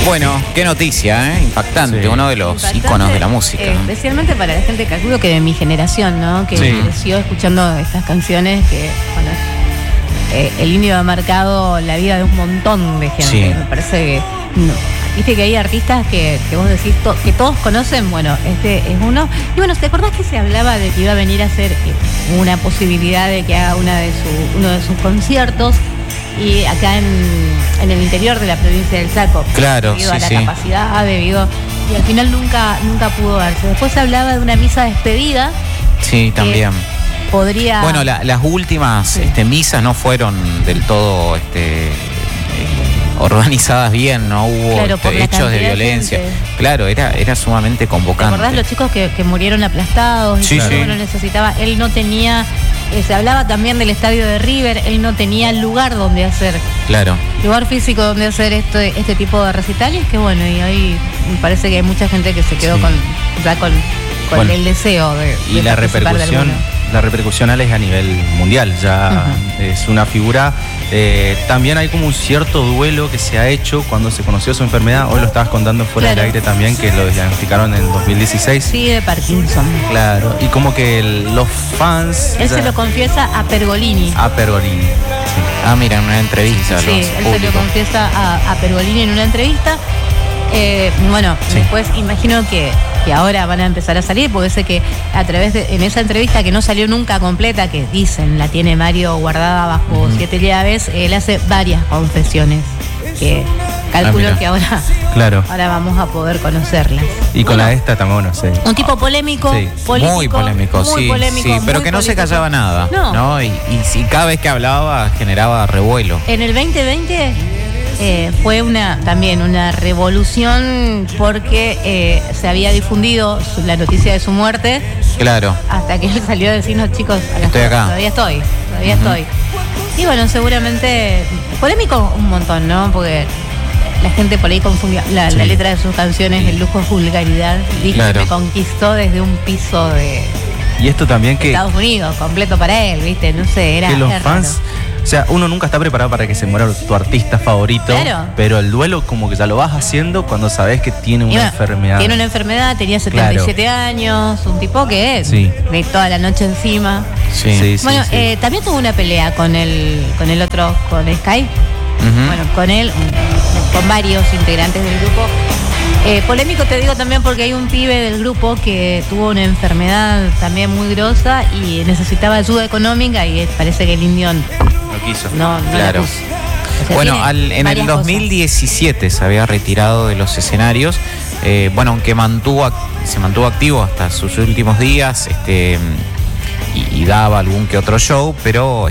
Bueno, qué noticia, impactante, uno de los íconos de la música. Especialmente para la gente, calculo que de mi generación, ¿no? Que creció escuchando estas canciones que, bueno, el Indio ha marcado la vida de un montón de gente. Sí. Me parece que, no. Viste que hay artistas que vos decís que todos conocen, bueno, este es uno. Y bueno, ¿te acordás que se hablaba de que iba a venir a hacer una posibilidad de que haga uno de sus conciertos? Y acá en el interior de la provincia del Chaco, claro, debido a la capacidad, y al final nunca pudo darse. Después se hablaba de una misa despedida. Sí, también. Podría. Bueno, las últimas misas no fueron del todo organizadas bien, no hubo hechos de violencia. Claro, era sumamente convocante. ¿Te acordás los chicos que murieron aplastados? Sí, y no necesitaba, él no tenía. Se hablaba también del estadio de River, él no tenía lugar donde hacer. Claro. Lugar físico donde hacer este tipo de recitales, que bueno, y ahí me parece que hay mucha gente que se quedó con el deseo de y la repercusión es a nivel mundial, ya es una figura. También hay como un cierto duelo que se ha hecho cuando se conoció su enfermedad. Hoy lo estabas contando fuera del aire también, que lo diagnosticaron en 2016. Sí, de Parkinson. Claro, y como que los fans... Él se lo confiesa a Pergolini. Sí. Mira, en una entrevista. Sí, él se lo confiesa a Pergolini en una entrevista. Después imagino que ahora van a empezar a salir, porque sé que a través en esa entrevista que no salió nunca completa, que dicen la tiene Mario guardada bajo 7 llaves, él hace varias confesiones que calculo que ahora vamos a poder conocerlas. Y con esta también, un tipo polémico, muy polémico, pero que no se callaba nada, ¿no? Y cada vez que hablaba generaba revuelo. En el 2020 fue también una revolución porque se había difundido la noticia de su muerte. Claro. Hasta que él salió a decirnos, chicos, estoy acá. Todavía estoy. Y bueno, seguramente polémico un montón, ¿no? Porque la gente por ahí confundió la letra de sus canciones, el lujo vulgaridad. Dijo que me conquistó desde un piso de... Y esto también que... Estados Unidos, completo para él, ¿viste? No sé, era... Que los fans... O sea, uno nunca está preparado para que se muera tu artista favorito, pero el duelo como que ya lo vas haciendo cuando sabes que tiene una enfermedad. Tiene una enfermedad, tenía 77 años, un tipo que de toda la noche encima. Bueno, también tuvo una pelea con el otro, con Sky. Bueno, con él, con varios integrantes del grupo. Polémico te digo también porque hay un pibe del grupo que tuvo una enfermedad también muy grosa y necesitaba ayuda económica y parece que el Indio no quiso. No claro. O sea, bueno, en el 2017 se había retirado de los escenarios. Aunque se mantuvo activo hasta sus últimos días, y daba algún que otro show, pero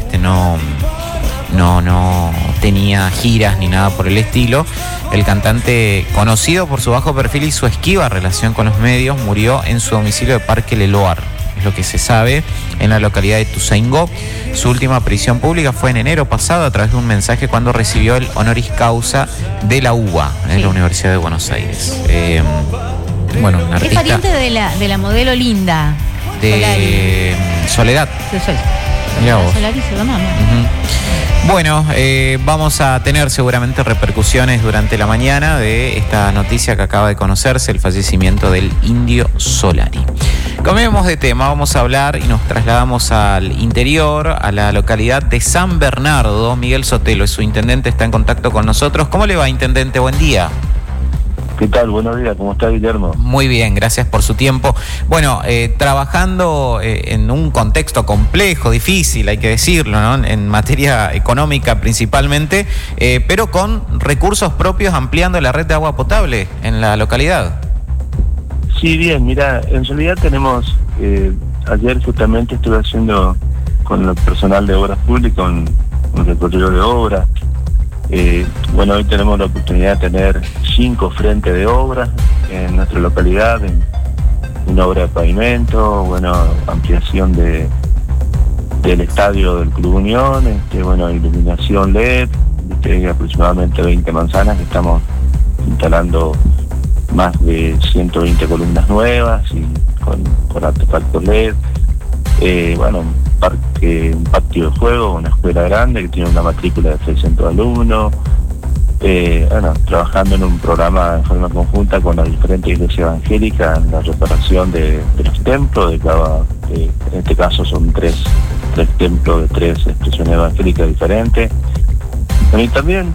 no tenía giras ni nada por el estilo. El cantante, conocido por su bajo perfil y su esquiva relación con los medios, murió en su domicilio de Parque Leloir, es lo que se sabe, en la localidad de Ituzaingó. Su última aparición pública fue en enero pasado a través de un mensaje cuando recibió el honoris causa de la UBA, en la Universidad de Buenos Aires. Un artista... Es pariente de la modelo Linda. De Soledad. Mirá vos. Solari se lo mama. Bueno, vamos a tener seguramente repercusiones durante la mañana de esta noticia que acaba de conocerse, el fallecimiento del Indio Solari. Cambiemos de tema, vamos a hablar y nos trasladamos al interior, a la localidad de San Bernardo. Miguel Sotelo, su intendente, está en contacto con nosotros. ¿Cómo le va, intendente? Buen día. ¿Qué tal? Buenos días, ¿cómo está, Guillermo? Muy bien, gracias por su tiempo. Bueno, trabajando en un contexto complejo, difícil, hay que decirlo, ¿no? En materia económica principalmente, pero con recursos propios ampliando la red de agua potable en la localidad. Sí, bien, mira, en realidad tenemos, ayer justamente estuve haciendo con el personal de Obras Públicas un recorrido de obras. Hoy tenemos la oportunidad de tener 5 frentes de obras en nuestra localidad, en una obra de pavimento, ampliación del estadio del Club Unión, iluminación LED, aproximadamente 20 manzanas que estamos instalando, más de 120 columnas nuevas y con artefactos LED. Un patio de juego, una escuela grande que tiene una matrícula de 600 alumnos, trabajando en un programa en forma conjunta con las diferentes iglesias evangélicas en la reparación de los templos, en este caso son tres templos de tres expresiones evangélicas diferentes. Y también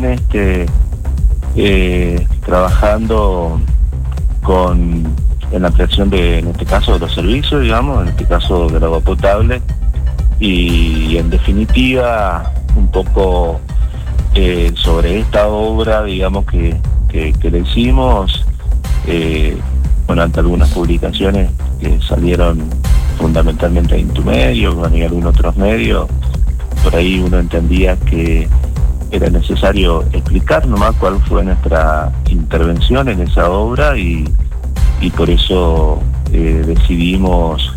trabajando en la ampliación en este caso de los servicios, digamos, en este caso del agua potable, y en definitiva un poco sobre esta obra, digamos, que le hicimos, ante algunas publicaciones que salieron fundamentalmente en Intumedio y algunos otros medios, por ahí uno entendía que era necesario explicar nomás cuál fue nuestra intervención en esa obra, y por eso decidimos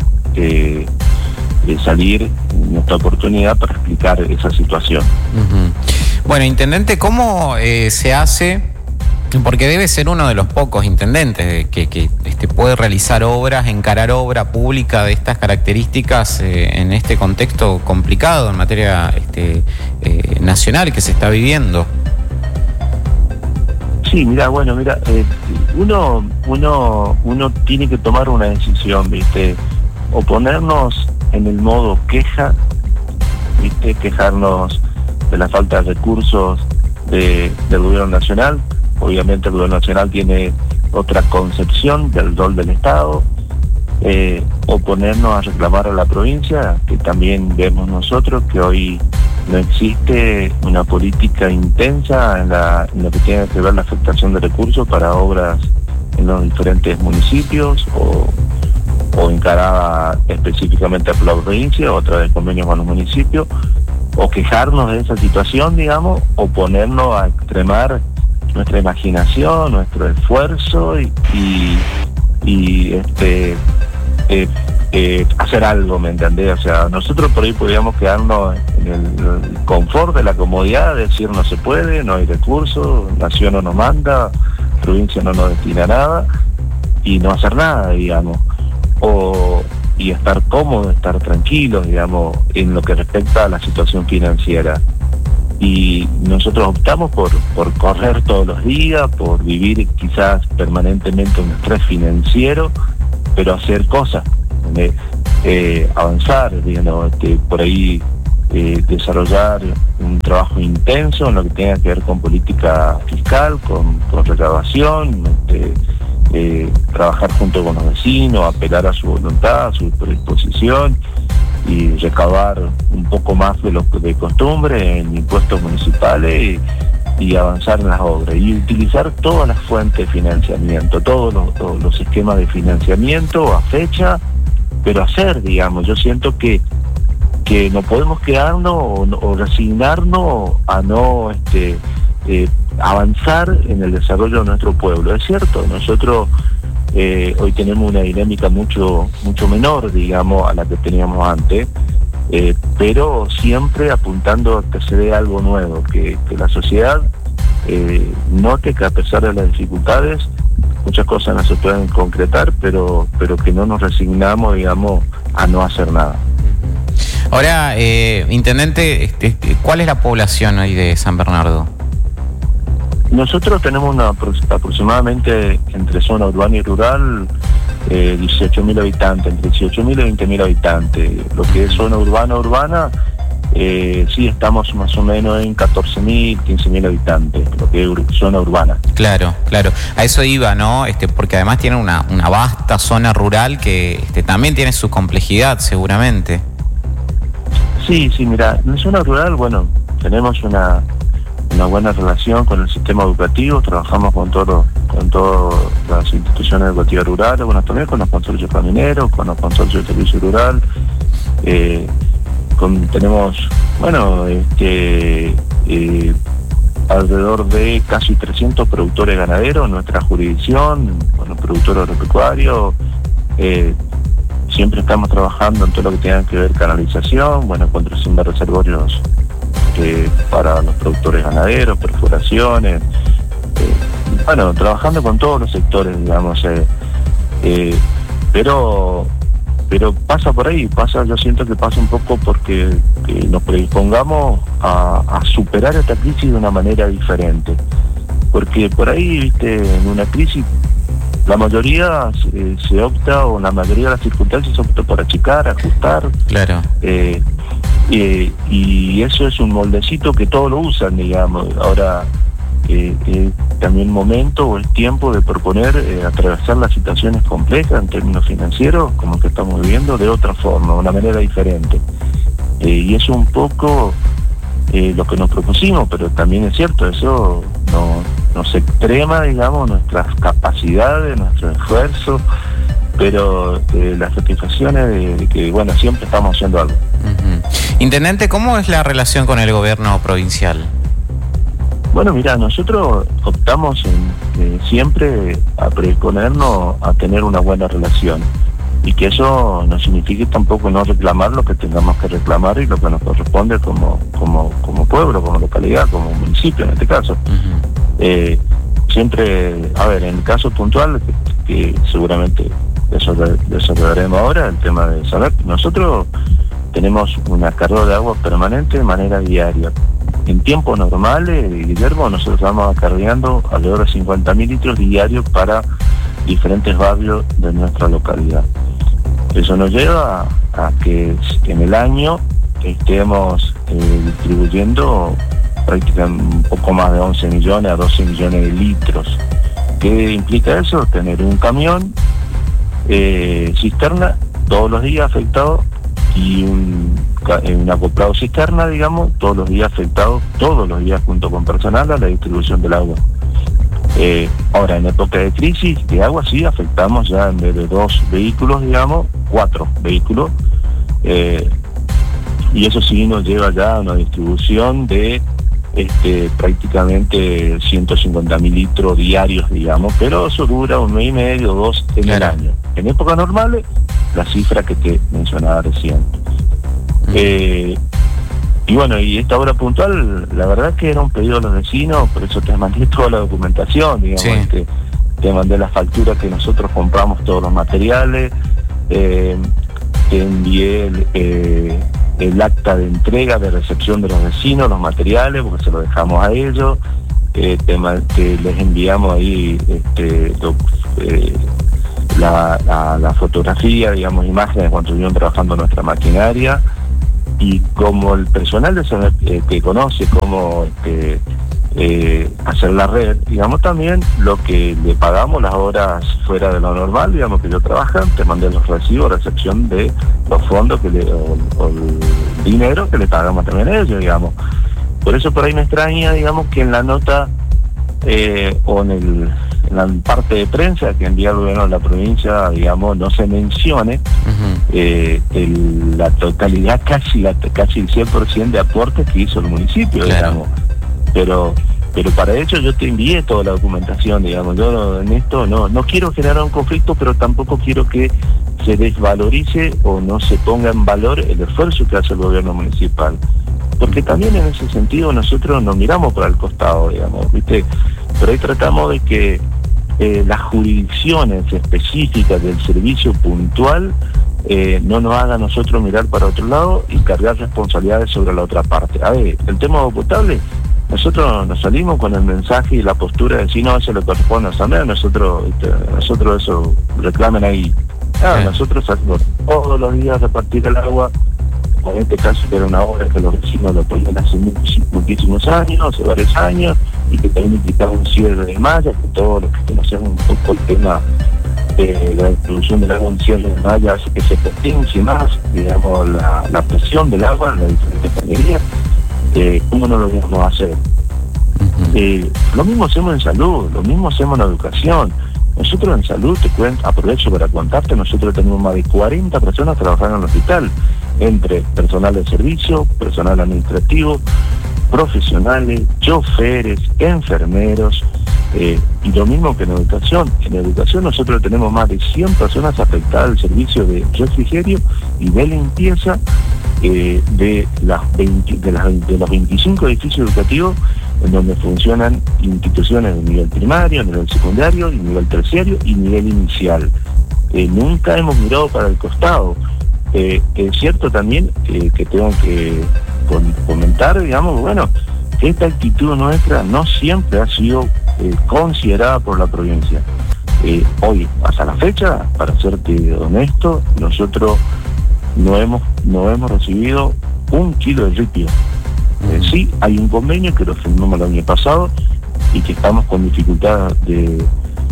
salir en esta oportunidad para explicar esa situación. Uh-huh. Bueno, intendente, ¿cómo se hace? Porque debe ser uno de los pocos intendentes que puede realizar obras, encarar obra pública de estas características en este contexto complicado en materia nacional que se está viviendo. Sí, uno tiene que tomar una decisión, ¿viste? O ponernos en el modo queja, ¿viste? Quejarnos de la falta de recursos del gobierno nacional. Obviamente el gobierno nacional tiene otra concepción del rol del Estado, o ponernos a reclamar a la provincia, que también vemos nosotros que hoy no existe una política intensa en lo que tiene que ver la afectación de recursos para obras en los diferentes municipios, o encarada específicamente por la provincia o a través de convenios con los municipios, o quejarnos de esa situación, digamos, o ponernos a extremar nuestra imaginación, nuestro esfuerzo y hacer algo, ¿me entendés? O sea, nosotros por ahí podríamos quedarnos en el confort de la comodidad, de decir no se puede, no hay recursos, nación no nos manda, provincia no nos destina nada, y no hacer nada, digamos, y estar cómodos, estar tranquilos, digamos, en lo que respecta a la situación financiera. Y nosotros optamos por correr todos los días, por vivir quizás permanentemente un estrés financiero, pero hacer cosas, avanzar, digamos, por ahí desarrollar un trabajo intenso en lo que tenga que ver con política fiscal, con recaudación, trabajar junto con los vecinos, apelar a su voluntad, a su predisposición, y recaudar un poco más de lo de costumbre en impuestos municipales y avanzar en las obras y utilizar todas las fuentes de financiamiento, todos los esquemas de financiamiento a fecha, pero hacer, digamos, yo siento que no podemos quedarnos o resignarnos a no avanzar en el desarrollo de nuestro pueblo. Es cierto, nosotros hoy tenemos una dinámica mucho menor, digamos, a la que teníamos antes, pero siempre apuntando a que se dé algo nuevo, que la sociedad note que a pesar de las dificultades muchas cosas no se pueden concretar, pero que no nos resignamos, digamos, a no hacer nada. Ahora, intendente, ¿cuál es la población hoy de San Bernardo? Nosotros tenemos aproximadamente entre zona urbana y rural 18.000 habitantes, entre 18.000 y 20.000 habitantes. Lo que es zona urbana, sí estamos más o menos en 14.000, 15.000 habitantes, lo que es zona urbana. Claro. A eso iba, ¿no? Porque además tiene una vasta zona rural que también tiene su complejidad, seguramente. Sí, mira, en zona rural, bueno, tenemos una buena relación con el sistema educativo, trabajamos con todas las instituciones educativas rurales, bueno, también con los consorcios camineros, con los consorcios de servicio rural, tenemos, bueno, alrededor de casi 300 productores ganaderos en nuestra jurisdicción, bueno, productores agropecuarios, siempre estamos trabajando en todo lo que tenga que ver canalización, bueno, construcción de reservorios para los productores ganaderos, perforaciones, bueno, trabajando con todos los sectores, digamos, pero pero pasa por ahí, yo siento que pasa un poco porque nos predispongamos a superar esta crisis de una manera diferente. Porque por ahí, viste, en una crisis la mayoría se opta, o en la mayoría de las circunstancias se opta por achicar, ajustar. Claro. Y eso es un moldecito que todos lo usan, digamos. Ahora, también momento o el tiempo de proponer atravesar las situaciones complejas en términos financieros, como que estamos viviendo, de otra forma, de una manera diferente. Y eso un poco lo que nos propusimos, pero también es cierto, eso nos extrema, digamos, nuestras capacidades, nuestro esfuerzo, pero las satisfacciones de que, bueno, siempre estamos haciendo algo. Intendente, ¿cómo es la relación con el gobierno provincial? Bueno, mira, nosotros optamos siempre a predisponernos a tener una buena relación, y que eso no signifique tampoco no reclamar lo que tengamos que reclamar y lo que nos corresponde como pueblo, como localidad, como municipio en este caso. Siempre, a ver, en el caso puntual, que seguramente desarrollaremos ahora, el tema de saber, nosotros tenemos una carga de agua permanente de manera diaria. En tiempos normales, Guillermo, nosotros vamos acarreando alrededor de 50.000 litros diarios para diferentes barrios de nuestra localidad. Eso nos lleva a que en el año estemos distribuyendo prácticamente un poco más de 11 millones a 12 millones de litros. ¿Qué implica eso? Tener un camión cisterna todos los días afectado, y un acoplado cisterna, digamos, todos los días afectado, todos los días junto con personal, a la distribución del agua. Ahora, en época de crisis de agua, sí afectamos ya en vez de 2 vehículos, digamos, 4 vehículos, y eso sí nos lleva ya a una distribución de prácticamente 150.000 litros diarios, digamos, pero eso dura 1 mes y medio, 2 en el año. En épocas normales, la cifra que te mencionaba recién. Y bueno, y esta obra puntual, la verdad que era un pedido de los vecinos, por eso te mandé toda la documentación, digamos, te mandé la factura que nosotros compramos todos los materiales, te envié el acta de entrega, de recepción de los vecinos, los materiales, porque se lo dejamos a ellos, les enviamos ahí la fotografía, digamos, imágenes cuando estuvieron trabajando nuestra maquinaria. Y como el personal de saber, que conoce cómo hacer la red, digamos, también lo que le pagamos las horas fuera de lo normal, digamos, que ellos trabajan, te mandé los recibos, recepción de los fondos o el dinero que le pagamos también a ellos, digamos. Por eso por ahí me extraña, digamos, que en la nota o en la parte de prensa que envía el gobierno de la provincia, digamos, no se mencione la totalidad, casi el 100% de aportes que hizo el municipio, digamos. Pero para ello yo te envié toda la documentación, digamos. Yo en esto no quiero generar un conflicto, pero tampoco quiero que se desvalorice o no se ponga en valor el esfuerzo que hace el gobierno municipal. Porque también en ese sentido nosotros nos miramos para el costado, digamos, ¿viste? Pero ahí tratamos de que las jurisdicciones específicas del servicio puntual no nos hagan a nosotros mirar para otro lado y cargar responsabilidades sobre la otra parte. A ver, el tema de agua potable, nosotros nos salimos con el mensaje y la postura de decir, no, eso le corresponde a Asamblea, nosotros eso reclamen ahí. Nosotros salimos todos los días a repartir el agua. En este caso era una obra que los vecinos lo ponían hace muchísimos años, hace varios años, y que también implicaba un cierre de malla, que todos los que conocemos un poco el tema de la distribución del agua, un cierre de malla hace que se potencie más, digamos, la presión del agua en las diferentes cañerías. ¿Cómo no lo vamos a hacer? Lo mismo hacemos en salud, lo mismo hacemos en educación. Nosotros en salud, aprovecho para contarte, nosotros tenemos más de 40 personas trabajando en el hospital, entre personal de servicio, personal administrativo, profesionales, choferes, enfermeros, y lo mismo que en educación. En educación nosotros tenemos más de 100 personas afectadas al servicio de refrigerio y de limpieza de los 25 edificios educativos en donde funcionan instituciones de nivel primario, nivel secundario, y nivel terciario y nivel inicial. nunca hemos mirado para el costado. Es cierto también que tengo que comentar, digamos, bueno, que esta actitud nuestra no siempre ha sido considerada por la provincia. Hoy, hasta la fecha, para serte honesto, nosotros no hemos recibido 1 kilo de ripio. Sí, hay un convenio que lo firmamos el año pasado y que estamos con dificultad de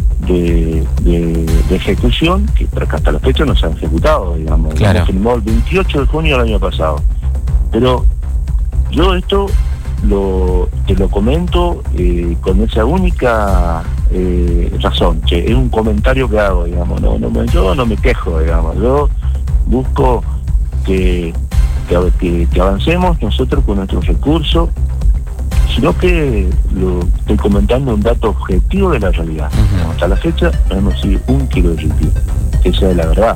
ejecución, que hasta la fecha no se han ejecutado, digamos. Claro. Lo firmó el 28 de junio del año pasado. Pero yo esto te lo comento con esa única razón, que es un comentario que hago, digamos. Yo no me quejo, digamos. Yo busco que avancemos nosotros con nuestros recursos, sino que estoy comentando un dato objetivo de la realidad. Uh-huh. Hasta la fecha no hemos recibido 1 kilo de ripio, esa es la verdad.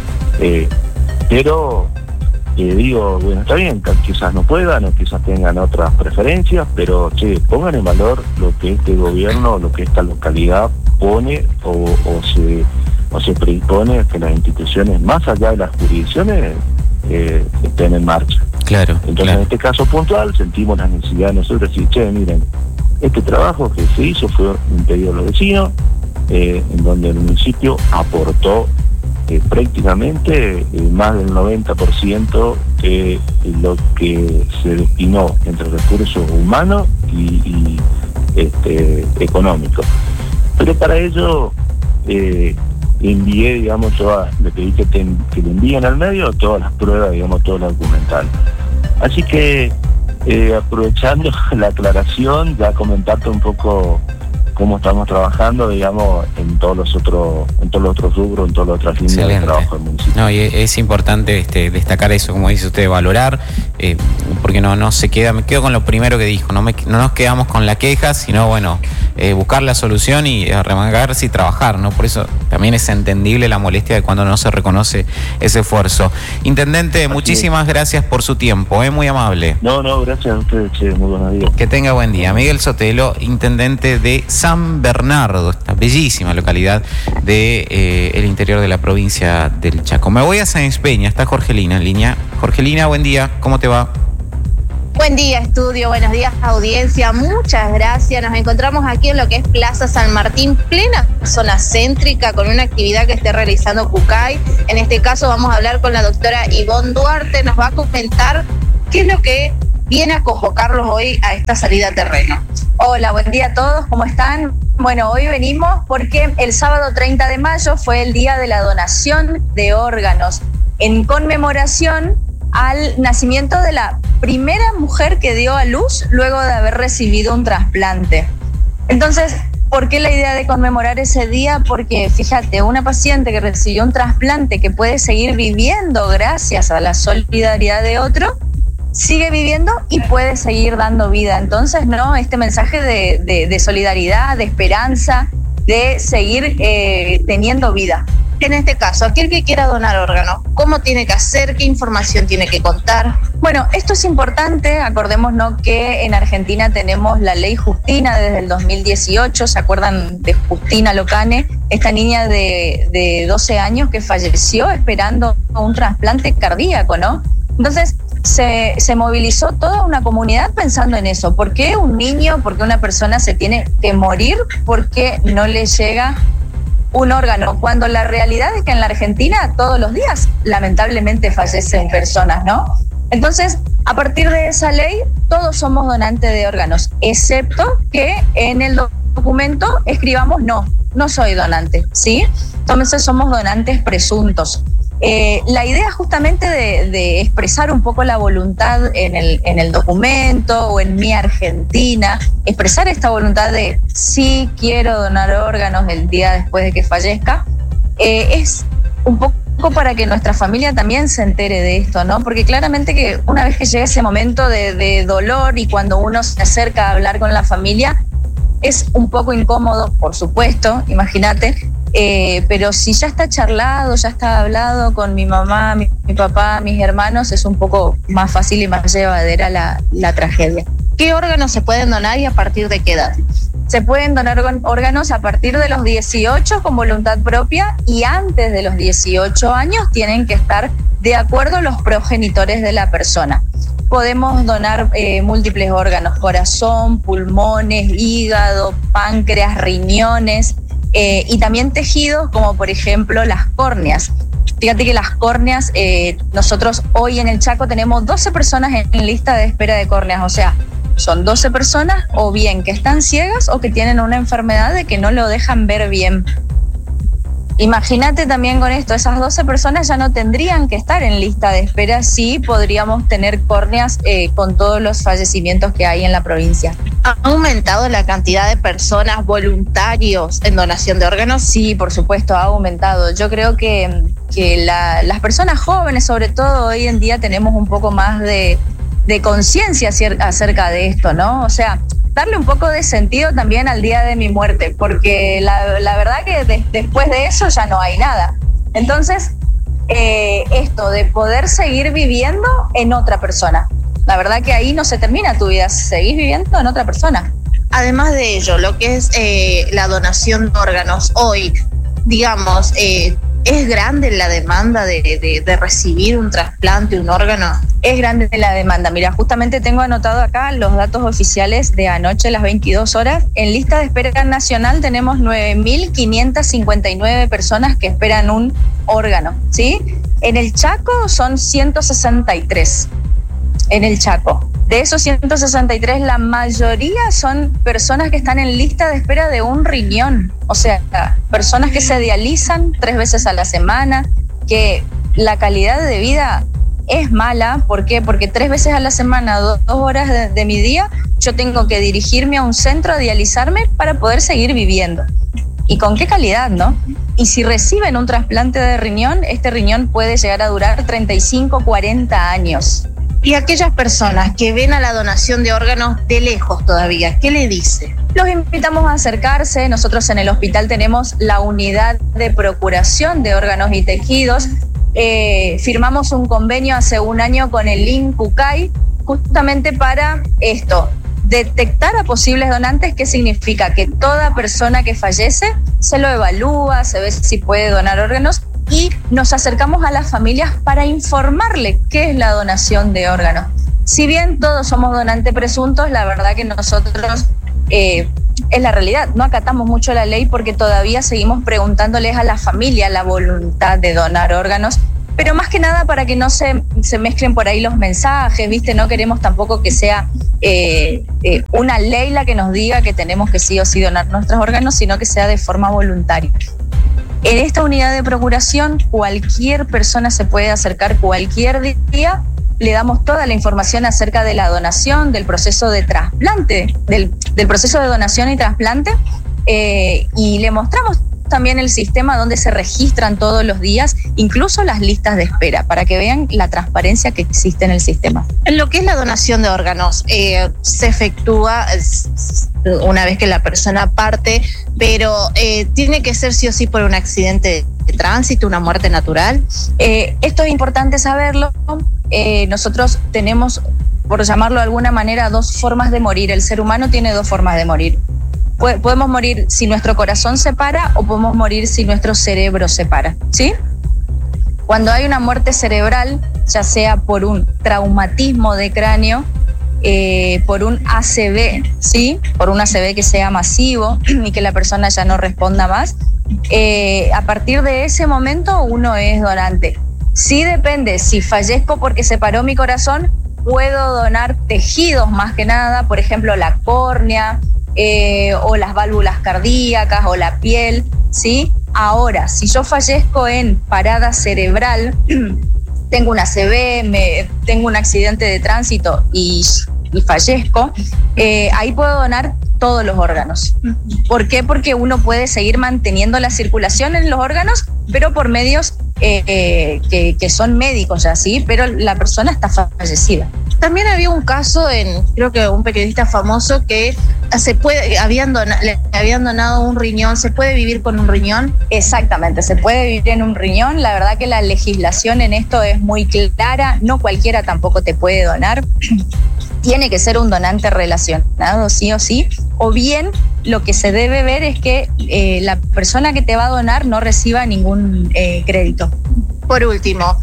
Pero digo, bueno, está bien, quizás no puedan o quizás tengan otras preferencias, pero pongan en valor lo que este gobierno, lo que esta localidad pone o se predispone a que las instituciones, más allá de las jurisdicciones, estén en marcha. Claro. Entonces, claro. En este caso puntual, sentimos la necesidad de nosotros decir, miren, este trabajo que se hizo fue un pedido de los vecinos, en donde el municipio aportó prácticamente más del 90% de lo que se destinó entre recursos humanos y económicos. Pero para ello envié, digamos, le pedí que le envíen al medio todas las pruebas, digamos, todo lo documental. Así que aprovechando la aclaración, ya comentarte un poco cómo estamos trabajando, digamos, en todos los otros rubros, en todas las otras líneas de trabajo del municipio. No, y es importante destacar eso, como dice usted, valorar, porque no se queda, me quedo con lo primero que dijo, no nos quedamos con la queja, sino bueno, buscar la solución y arremangarse y trabajar, ¿no? Por eso también es entendible la molestia de cuando no se reconoce ese esfuerzo. Intendente, así muchísimas gracias por su tiempo, muy amable. No, gracias a ustedes, muy buenos días. Que tenga buen día. Miguel Sotelo, intendente de San Bernardo, esta bellísima localidad de el interior de la provincia del Chaco. Me voy a Sáenz Peña, está Jorgelina en línea. Jorgelina, buen día, ¿cómo te va? Buen día, estudio, buenos días, audiencia, muchas gracias. Nos encontramos aquí en lo que es Plaza San Martín, plena zona céntrica, con una actividad que esté realizando CUCAI. En este caso vamos a hablar con la doctora Ivonne Duarte, nos va a comentar qué es lo que viene a convocarlos hoy a esta salida a terreno. Hola, buen día a todos, ¿cómo están? Bueno, hoy venimos porque el sábado 30 de mayo fue el día de la donación de órganos, en conmemoración al nacimiento de la primera mujer que dio a luz luego de haber recibido un trasplante. Entonces, ¿por qué la idea de conmemorar ese día? Porque, fíjate, una paciente que recibió un trasplante que puede seguir viviendo gracias a la solidaridad de otro, sigue viviendo y puede seguir dando vida. Entonces, ¿no? Este mensaje de solidaridad, de esperanza, de seguir teniendo vida. En este caso, aquel que quiera donar órgano, ¿cómo tiene que hacer? ¿Qué información tiene que contar? Bueno, esto es importante. Acordémonos que en Argentina tenemos la ley Justina desde el 2018. ¿Se acuerdan de Justina Locane? Esta niña de 12 años que falleció esperando un trasplante cardíaco, ¿no? Entonces, se movilizó toda una comunidad pensando en eso. ¿Por qué un niño, por qué una persona se tiene que morir porque no le llega un órgano? Cuando la realidad es que en la Argentina todos los días lamentablemente fallecen personas, ¿no? Entonces, a partir de esa ley, todos somos donantes de órganos, excepto que en el documento escribamos no soy donante, ¿sí? Entonces somos donantes presuntos. La idea justamente de expresar un poco la voluntad en el documento o en Mi Argentina, expresar esta voluntad de sí quiero donar órganos el día después de que fallezca, es un poco para que nuestra familia también se entere de esto, ¿no? Porque claramente que una vez que llega ese momento de dolor y cuando uno se acerca a hablar con la familia, es un poco incómodo, por supuesto, imagínate. Pero si ya está charlado, ya está hablado con mi mamá, mi papá, mis hermanos, es un poco más fácil y más llevadera la tragedia. ¿Qué órganos se pueden donar y a partir de qué edad? Se pueden donar órganos a partir de los 18 con voluntad propia, y antes de los 18 años tienen que estar de acuerdo los progenitores de la persona. Podemos donar múltiples órganos: corazón, pulmones, hígado, páncreas, riñones, y también tejidos como por ejemplo las córneas. Fíjate que las córneas, nosotros hoy en el Chaco tenemos 12 personas en lista de espera de córneas, o sea, son 12 personas o bien que están ciegas o que tienen una enfermedad de que no lo dejan ver bien. Imagínate también con esto, esas 12 personas ya no tendrían que estar en lista de espera si podríamos tener córneas con todos los fallecimientos que hay en la provincia. ¿Ha aumentado la cantidad de personas voluntarios en donación de órganos? Sí, por supuesto, ha aumentado. Yo creo que las personas jóvenes, sobre todo hoy en día, tenemos un poco más de conciencia acerca de esto, ¿no? O sea, darle un poco de sentido también al día de mi muerte, porque la verdad que después de eso ya no hay nada. Entonces, esto de poder seguir viviendo en otra persona, la verdad que ahí no se termina tu vida, seguís viviendo en otra persona. Además de ello, lo que es la donación de órganos hoy, digamos, ¿es grande la demanda de recibir un trasplante, un órgano? Es grande la demanda. Mira, justamente tengo anotado acá los datos oficiales de anoche, las 22 horas. En lista de espera nacional tenemos 9.559 personas que esperan un órgano, ¿sí? En el Chaco son 163. En el Chaco. De esos 163, la mayoría son personas que están en lista de espera de un riñón. O sea, personas que se dializan 3 veces a la semana, que la calidad de vida es mala. ¿Por qué? Porque 3 veces a la semana, 2 horas de mi día, yo tengo que dirigirme a un centro a dializarme para poder seguir viviendo. ¿Y con qué calidad, no? Y si reciben un trasplante de riñón, este riñón puede llegar a durar 35, 40 años. Y aquellas personas que ven a la donación de órganos de lejos todavía, ¿qué le dice? Los invitamos a acercarse. Nosotros en el hospital tenemos la unidad de procuración de órganos y tejidos. Firmamos un convenio hace 1 año con el INCUCAI justamente para esto, detectar a posibles donantes. ¿Qué significa? Que toda persona que fallece se lo evalúa, se ve si puede donar órganos, y nos acercamos a las familias para informarle qué es la donación de órganos. Si bien todos somos donantes presuntos, la verdad que nosotros, es la realidad, no acatamos mucho la ley porque todavía seguimos preguntándoles a la familia la voluntad de donar órganos, pero más que nada para que no se mezclen por ahí los mensajes, ¿viste? No queremos tampoco que sea una ley la que nos diga que tenemos que sí o sí donar nuestros órganos, sino que sea de forma voluntaria. En esta unidad de procuración, cualquier persona se puede acercar cualquier día. Le damos toda la información acerca de la donación, del proceso de trasplante, del proceso de donación y trasplante, y le mostramos también el sistema donde se registran todos los días, incluso las listas de espera, para que vean la transparencia que existe en el sistema. En lo que es la donación de órganos, se efectúa una vez que la persona parte, pero tiene que ser sí o sí por un accidente de tránsito, una muerte natural. Esto es importante saberlo. Nosotros tenemos, por llamarlo de alguna manera, 2 formas de morir. El ser humano tiene 2 formas de morir. Podemos morir si nuestro corazón se para o podemos morir si nuestro cerebro se para, ¿sí? Cuando hay una muerte cerebral, ya sea por un traumatismo de cráneo, por un ACV, ¿sí? Por un ACV que sea masivo y que la persona ya no responda más, a partir de ese momento uno es donante. Sí depende, si fallezco porque se paró mi corazón, puedo donar tejidos más que nada, por ejemplo la córnea, o las válvulas cardíacas o la piel, ¿sí? Ahora, si yo fallezco en parada cerebral, tengo una ACV, tengo un accidente de tránsito y fallezco, ahí puedo donar todos los órganos. ¿Por qué? Porque uno puede seguir manteniendo la circulación en los órganos, pero por medios que son médicos ya, ¿sí? Pero la persona está fallecida. También había un caso creo que un periodista famoso que le habían donado un riñón. ¿Se puede vivir con un riñón? Exactamente, se puede vivir en un riñón. La verdad que la legislación en esto es muy clara, no cualquiera tampoco te puede donar. tiene que ser un donante relacionado sí o sí, o bien lo que se debe ver es que la persona que te va a donar no reciba ningún crédito. Por último,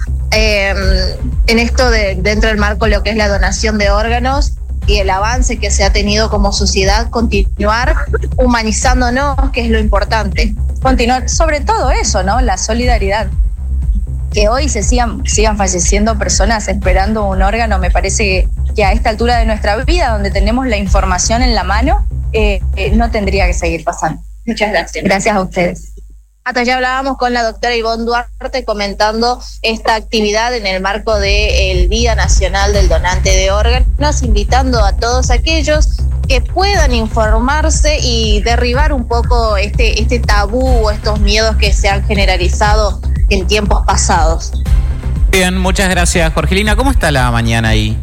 en esto dentro del marco de lo que es la donación de órganos y el avance que se ha tenido como sociedad, continuar humanizándonos, que es lo importante. Continuar, sobre todo eso, ¿no? La solidaridad. Que hoy se sigan falleciendo personas esperando un órgano, me parece que a esta altura de nuestra vida, donde tenemos la información en la mano, no tendría que seguir pasando. Muchas gracias. Gracias a ustedes. Hasta ya hablábamos con la doctora Ivonne Duarte comentando esta actividad en el marco del Día Nacional del Donante de Órganos, invitando a todos aquellos que puedan informarse y derribar un poco este tabú o estos miedos que se han generalizado en tiempos pasados. Bien, muchas gracias, Jorgelina. ¿Cómo está la mañana ahí?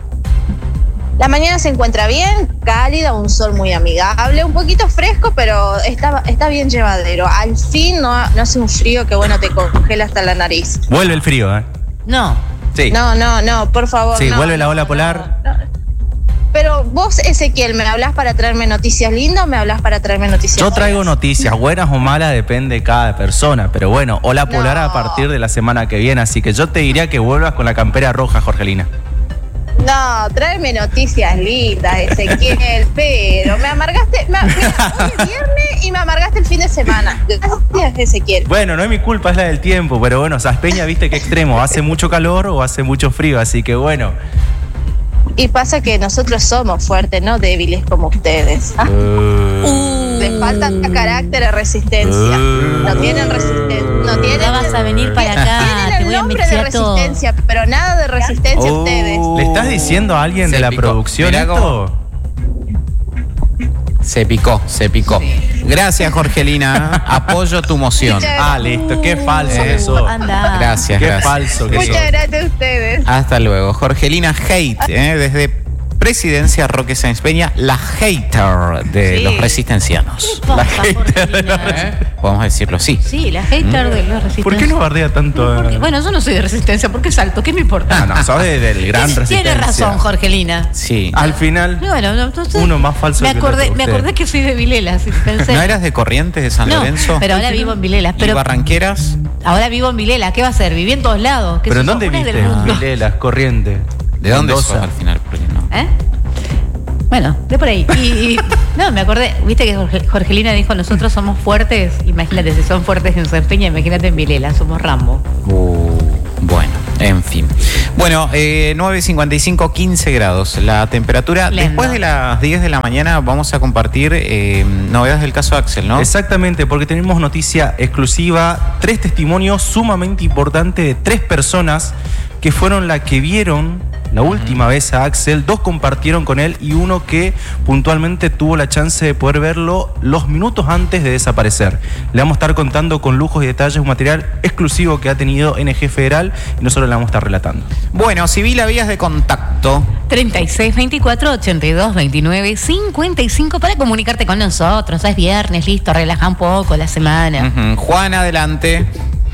La mañana se encuentra bien, cálida, un sol muy amigable, un poquito fresco, pero está bien llevadero. Al fin no hace un frío que, bueno, te congela hasta la nariz. Vuelve el frío, ¿eh? No. Sí. No, por favor. Sí, no, vuelve la ola polar. No. Pero vos, Ezequiel, ¿me hablas para traerme noticias lindas o me hablas para traerme noticias Yo traigo buenas? noticias, buenas o malas, depende de cada persona. Pero bueno, ola polar a partir de la semana que viene. Así que yo te diría que vuelvas con la campera roja, Jorgelina. No, tráeme noticias lindas, Ezequiel, pero me amargaste, mira, hoy es viernes y me amargaste el fin de semana. Gracias, Ezequiel. Bueno, no es mi culpa, es la del tiempo, pero bueno, Saspeña, viste qué extremo, hace mucho calor o hace mucho frío, así que bueno. Y pasa que nosotros somos fuertes, no débiles como ustedes. Les falta carácter y resistencia. No tienen resistencia. No tienen. Ya vas a venir para acá. Tienen Te el voy a nombre de enviciar todo. resistencia, pero nada de resistencia ustedes. ¿Le estás diciendo a alguien Se de la picó. producción Mirá esto? Se picó. Gracias, Jorgelina. Apoyo tu moción. Muchas Listo, qué falso que sos. Anda. Gracias, Qué gracias. falso que sos. Muchas gracias a ustedes. Hasta luego. Jorgelina Hate, desde Presidencia Roque Sáenz Peña, la hater de Sí. los resistencianos. ¿Qué pasa, Jorgelina? Podemos decirlo así. Sí, la hater de los resistencias. ¿Por qué no bardea tanto? Porque, bueno, yo no soy de resistencia, ¿por qué salto? ¿Qué me importa? No, sos del gran resistencia. Tiene razón, Jorgelina. Sí. Al final, Bueno, entonces, uno más falso me que el acordé, otro, me usted. acordé que soy de Vilelas y pensé. ¿No eras de Corrientes, de San No, Lorenzo? pero ahora vivo en Vilelas. ¿Y Pero Barranqueras? ahora vivo en Vilelas. ¿Qué va a hacer? Viví en todos lados. ¿Qué ¿Pero en sos? dónde Una viste? del mundo. Vilelas, Corrientes. ¿De dónde Mendoza. sos al final? Porque no. ¿Eh? Bueno, de por ahí. No, me acordé, viste que Jorgelina dijo, nosotros somos fuertes. Imagínate, si son fuertes en Sáenz Peña, imagínate en Vilela, somos Rambo. Bueno, en fin. Bueno, 9:55, 15 grados la temperatura. Lindo. Después de las 10 de la mañana vamos a compartir novedades del caso Axel, ¿no? Exactamente, porque tenemos noticia exclusiva, 3 testimonios sumamente importantes de 3 personas que fueron las que vieron la última vez a Axel. 2 compartieron con él y uno que puntualmente tuvo la chance de poder verlo los minutos antes de desaparecer. Le vamos a estar contando con lujos y detalles un material exclusivo que ha tenido NG Federal y nosotros le vamos a estar relatando. Bueno, Sibila, vías de contacto. 36 24 82 29 55 para comunicarte con nosotros. Es viernes, listo, relaja un poco la semana. Ujú. Juan, adelante.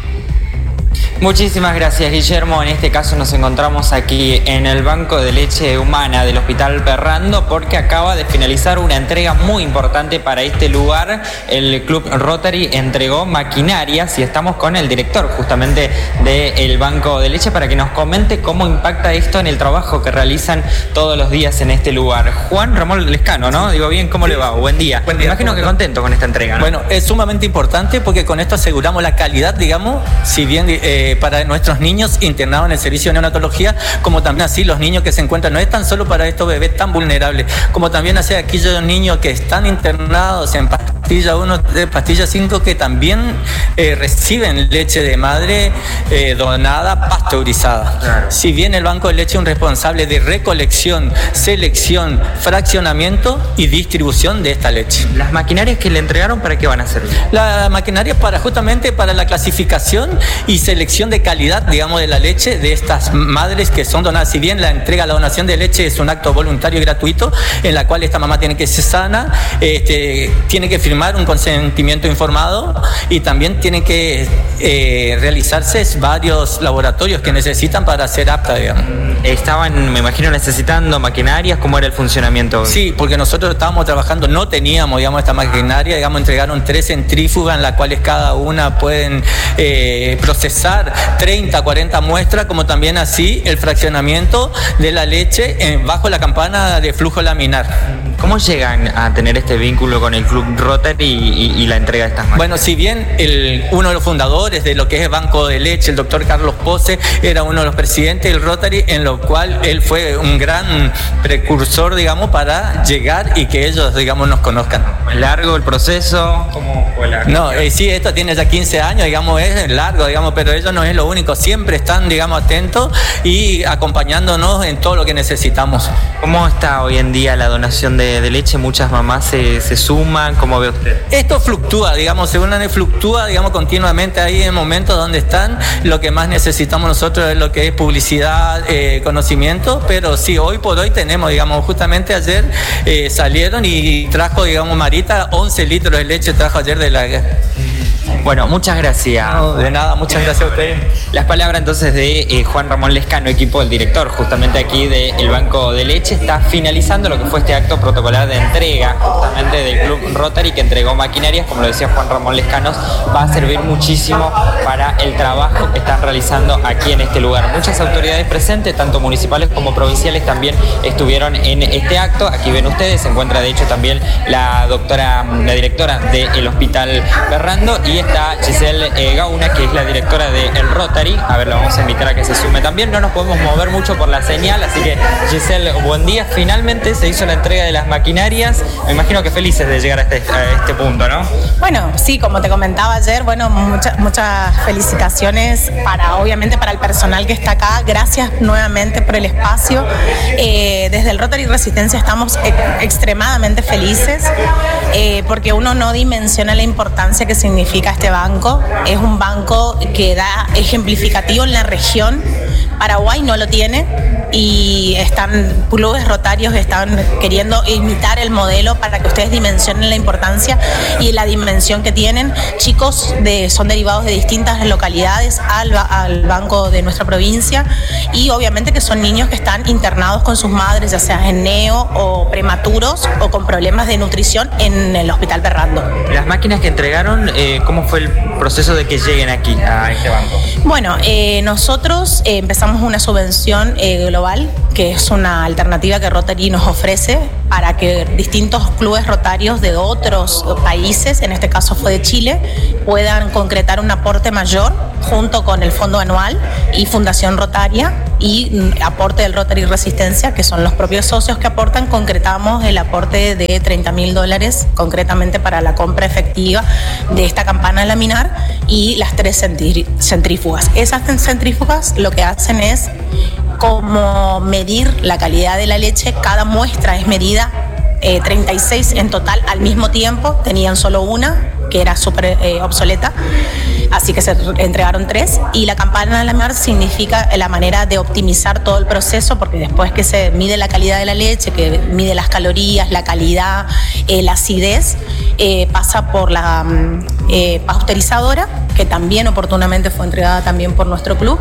Muchísimas gracias, Guillermo. En este caso nos encontramos aquí en el banco de leche humana del Hospital Perrando porque acaba de finalizar una entrega muy importante para este lugar. El Club Rotary entregó maquinarias y estamos con el director justamente del banco de leche para que nos comente cómo impacta esto en el trabajo que realizan todos los días en este lugar. Juan Ramón Lescano, ¿no? Digo bien, ¿cómo le va? Buen día. Me imagino que contento con esta entrega, ¿no? Bueno, es sumamente importante porque con esto aseguramos la calidad, digamos, si bien para nuestros niños internados en el servicio de neonatología, como también así los niños que se encuentran, no es tan solo para estos bebés tan vulnerables, como también hacia aquellos niños que están internados en pastilla 1, de pastilla 5, que también reciben leche de madre donada, pasteurizada. Claro. Si bien el banco de leche es un responsable de recolección, selección, fraccionamiento y distribución de esta leche. Las maquinarias que le entregaron, ¿para qué van a servir? La maquinaria justamente para la clasificación y selección de calidad, digamos, de la leche de estas madres que son donadas. Si bien la entrega, la donación de leche es un acto voluntario y gratuito, en la cual esta mamá tiene que ser sana, tiene que firmar un consentimiento informado y también tienen que realizarse varios laboratorios que necesitan para ser apta, digamos. Estaban, me imagino, necesitando maquinarias. ¿Cómo era el funcionamiento? Sí, porque nosotros estábamos trabajando, no teníamos, digamos, esta maquinaria, digamos, entregaron 3 centrífugas en las cuales cada una pueden procesar 30, 40 muestras, como también así el fraccionamiento de la leche bajo la campana de flujo laminar. ¿Cómo llegan a tener este vínculo con el Club Rotary y la entrega de estas máquinas? Bueno, si bien uno de los fundadores de lo que es el Banco de Leche, el doctor Carlos Pose, era uno de los presidentes del Rotary, en lo cual él fue un gran precursor, digamos, para llegar y que ellos, digamos, nos conozcan. ¿Largo el proceso? ¿Cómo fue largo? No, sí, esto tiene ya 15 años, digamos, es largo, digamos, pero ellos no es lo único, siempre están, digamos, atentos y acompañándonos en todo lo que necesitamos. ¿Cómo está hoy en día la donación de leche? ¿Muchas mamás se suman? ¿Cómo ve usted? Esto fluctúa, digamos, fluctúa, digamos, continuamente ahí en momentos donde están. Lo que más necesitamos nosotros es lo que es publicidad, conocimiento, pero sí, hoy por hoy tenemos, digamos, justamente ayer salieron y trajo, digamos, Marita, 11 litros de leche trajo ayer de la... Bueno, muchas gracias. No, de nada, muchas gracias a ustedes. Las palabras entonces de Juan Ramón Lescano, equipo del director justamente aquí del Banco de Leche. Está finalizando lo que fue este acto protocolar de entrega justamente del Club Rotary, que entregó maquinarias, como lo decía Juan Ramón Lescano, va a servir muchísimo para el trabajo que están realizando aquí en este lugar. Muchas autoridades presentes, tanto municipales como provinciales, también estuvieron en este acto. Aquí ven ustedes, se encuentra de hecho también la directora del Hospital Ferrando, y está Giselle Gauna, que es la directora del Rotary. A ver, la vamos a invitar a que se sume también. No nos podemos mover mucho por la señal, así que Giselle, buen día. Finalmente se hizo la entrega de las maquinarias. Me imagino que felices de llegar a este punto, ¿no? Bueno, sí, como te comentaba ayer, bueno, muchas felicitaciones obviamente para el personal que está acá. Gracias nuevamente por el espacio. Desde el Rotary Resistencia estamos extremadamente felices porque uno no dimensiona la importancia que significa este banco. Es un banco que da ejemplificativo en la región. Paraguay no lo tiene y clubes rotarios están queriendo imitar el modelo para que ustedes dimensionen la importancia y la dimensión que tienen. Chicos son derivados de distintas localidades al banco de nuestra provincia, y obviamente que son niños que están internados con sus madres, ya sea en neo o prematuros o con problemas de nutrición en el Hospital Ferrando. Las máquinas que entregaron, ¿cómo fue el proceso de que lleguen aquí a este banco? Bueno, nosotros empezamos una subvención global, que es una alternativa que Rotary nos ofrece para que distintos clubes rotarios de otros países, en este caso fue de Chile, puedan concretar un aporte mayor junto con el Fondo Anual y Fundación Rotaria y aporte del Rotary Resistencia, que son los propios socios que aportan. Concretamos el aporte de $30.000 concretamente para la compra efectiva de esta campana laminar y las 3 centrífugas. Esas centrífugas lo que hacen es como medir la calidad de la leche. Cada muestra es medida 36 en total al mismo tiempo. Tenían solo una, que era súper obsoleta, así que se entregaron 3. Y la campana laminar significa la manera de optimizar todo el proceso, porque después que se mide la calidad de la leche, que mide las calorías, la calidad, la acidez, pasa por la pasteurizadora, que también oportunamente fue entregada también por nuestro club,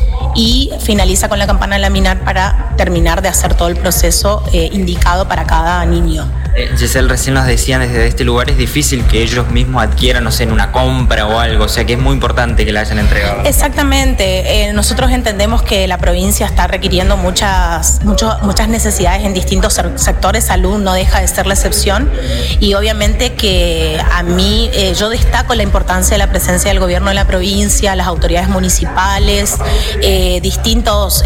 y finaliza con la campana laminar para terminar de hacer todo el proceso indicado para cada niño. Giselle, recién nos decían desde este lugar es difícil que ellos mismos adquieran, no sé, en una compra o algo, o sea que es muy importante que la hayan entregado. Exactamente, nosotros entendemos que la provincia está requiriendo muchas necesidades en distintos sectores, salud no deja de ser la excepción, y obviamente que a mí yo destaco la importancia de la presencia del gobierno de la provincia, las autoridades municipales, distintos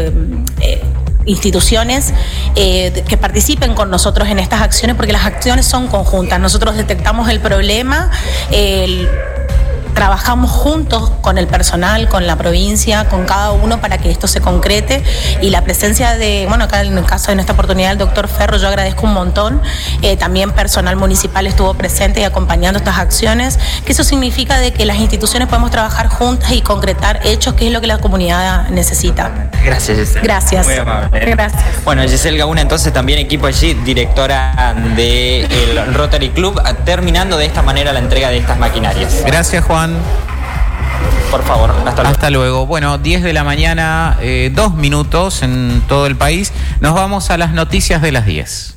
instituciones que participen con nosotros en estas acciones, porque las acciones son conjuntas. Nosotros detectamos el problema, trabajamos juntos con el personal, con la provincia, con cada uno para que esto se concrete, y la presencia de, bueno, acá en el caso en esta oportunidad el doctor Ferro, yo agradezco un montón, también personal municipal estuvo presente y acompañando estas acciones, que eso significa de que las instituciones podemos trabajar juntas y concretar hechos, que es lo que la comunidad necesita. Gracias, Giselle. Gracias. Muy amable. Gracias. Bueno, Giselle Gauna, entonces también equipo allí, directora del Rotary Club, terminando de esta manera la entrega de estas maquinarias. Gracias, Juan. Por favor, hasta luego. Hasta luego. Bueno, 10 de la mañana, 2 minutos en todo el país. Nos vamos a las noticias de las 10.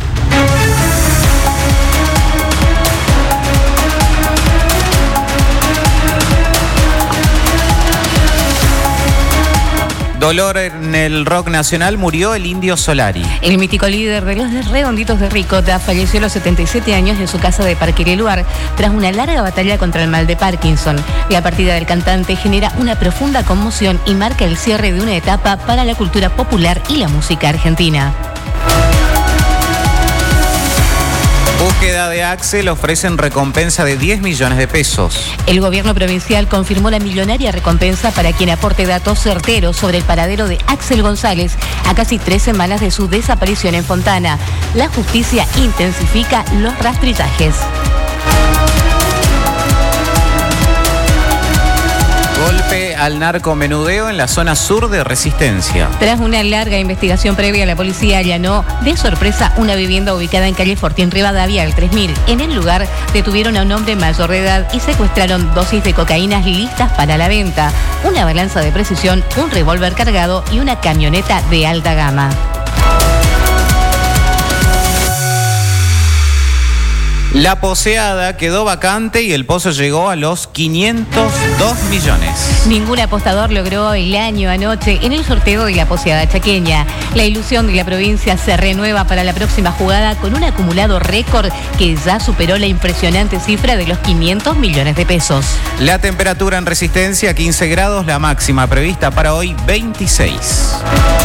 Dolor en el rock nacional, murió el Indio Solari. El mítico líder de los Redonditos de Ricota falleció a los 77 años en su casa de Parque Leluar tras una larga batalla contra el mal de Parkinson. La partida del cantante genera una profunda conmoción y marca el cierre de una etapa para la cultura popular y la música argentina. Búsqueda de Axel, ofrecen recompensa de 10 millones de pesos. El gobierno provincial confirmó la millonaria recompensa para quien aporte datos certeros sobre el paradero de Axel González a casi 3 semanas de su desaparición en Fontana. La justicia intensifica los rastrillajes. Golpe al narcomenudeo en la zona sur de Resistencia. Tras una larga investigación previa, la policía allanó de sorpresa una vivienda ubicada en calle Fortín Rivadavia, al 3000. En el lugar detuvieron a un hombre mayor de edad y secuestraron dosis de cocaína listas para la venta, una balanza de precisión, un revólver cargado y una camioneta de alta gama. La Poseada quedó vacante y el pozo llegó a los 502 millones. Ningún apostador logró el año anoche en el sorteo de la Poseada chaqueña. La ilusión de la provincia se renueva para la próxima jugada con un acumulado récord que ya superó la impresionante cifra de los 500 millones de pesos. La temperatura en Resistencia 15 grados, la máxima prevista para hoy 26.